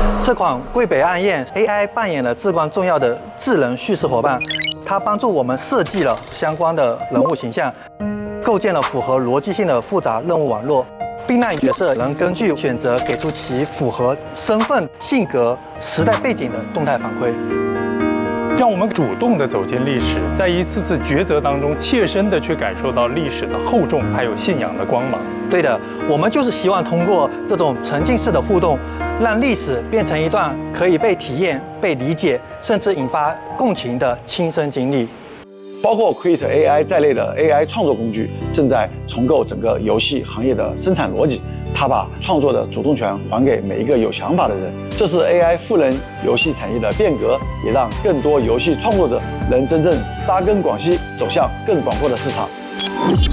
这款《桂北暗夜》AI 扮演了至关重要的智能叙事伙伴，它帮助我们设计了相关的人物形象，构建了符合逻辑性的复杂任务网络，并让角色能根据选择给出其符合身份、性格、时代背景的动态反馈。 让我们主动地走进历史，在一次次抉择当中，切身地去感受到历史的厚重，还有信仰的光芒。 对的，我们就是希望通过这种沉浸式的互动，让历史变成一段可以被体验、被理解，甚至引发共情的亲身经历。 包括 Create AI 在内的 AI 创作工具正在重构整个游戏行业的生产逻辑。它把创作的主动权还给每一个有想法的人，这是 AI 赋能游戏产业的变革，也让更多游戏创作者能真正扎根广西，走向更广阔的市场。